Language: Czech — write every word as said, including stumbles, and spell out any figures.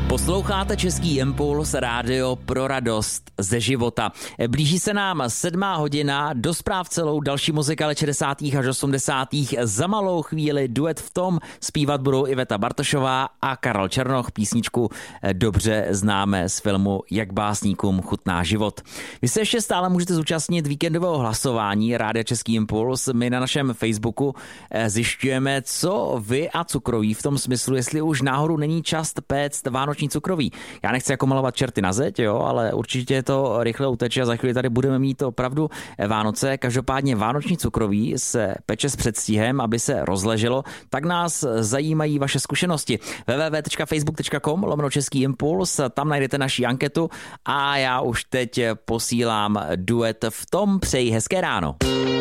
Posloucháte Český impuls, rádio pro radost ze života. Blíží se nám sedmá hodina, do zpráv celou další muzika let šedesátých až osmdesátých. Za malou chvíli duet v tom zpívat budou Iveta Bartošová a Karel Černoch. Písničku dobře známe z filmu Jak básníkům chutná život. Vy se ještě stále můžete zúčastnit víkendového hlasování Rádia Český impuls. My na našem Facebooku zjišťujeme, co vy a cukroví, v tom smyslu, jestli už náhodou není čas péct vánoční cukroví. Já nechci jako malovat čerty na zeď, jo, ale určitě to rychle uteče a za chvíli tady budeme mít opravdu Vánoce. Každopádně vánoční cukroví se peče s předstihem, aby se rozleželo, tak nás zajímají vaše zkušenosti. w w w tečka facebook tečka com lomeno Český impuls, tam najdete naši anketu a já už teď posílám duet v tom. Přeji hezké ráno.